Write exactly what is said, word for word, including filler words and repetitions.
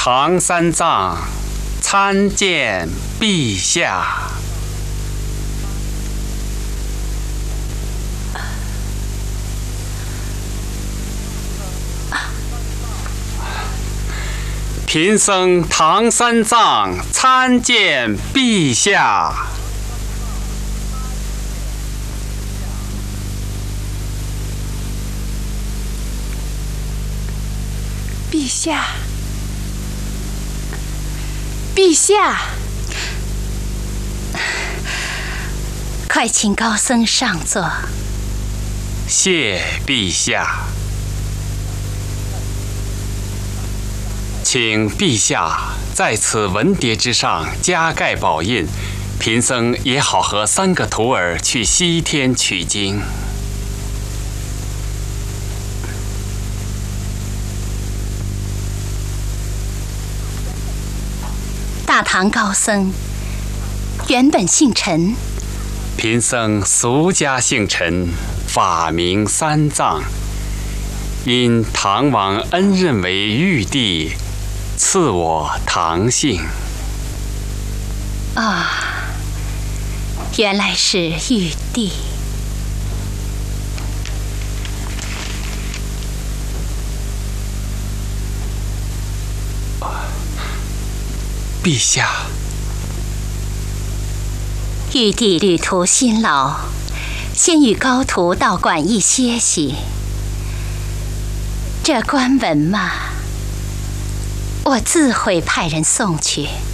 唐三藏参见陛下。贫僧唐三藏参见陛下。 陛下，陛下， 快请高僧上座。 谢陛下。请陛下在此文牒之上加盖宝印，贫僧也好和三个徒儿去西天取经。 大唐高僧原本姓陈， 贫僧俗家姓陈，法名三藏，因唐王恩任为玉帝，赐我唐姓。 啊，原来是玉帝。 陛下， 玉帝旅途辛劳，先与高徒到馆驿歇息。这官文嘛，我自会派人送去。